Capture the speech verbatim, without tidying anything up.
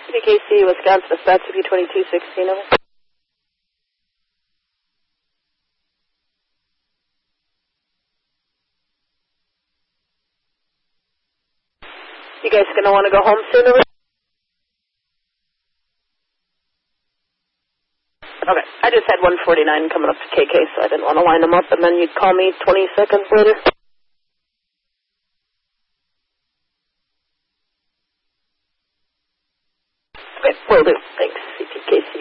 P K C, Wisconsin, dispatch C P twenty-two sixteen, over. You guys gonna want to go home soon, over? Okay, I just had one forty-nine coming up to K K, so I didn't want to line them up, and then you'd call me twenty seconds later. Okay, will do. Thanks.